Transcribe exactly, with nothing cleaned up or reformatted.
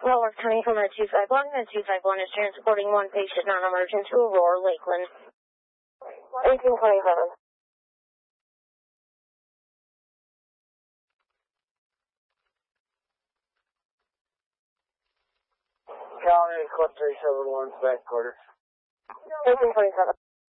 Wellworth County from two five one, and two five one is transporting one patient non-emergent to Aurora Lakeland. eighteen twenty-seven. County, Club three seven one, back quarter. eighteen twenty-seven.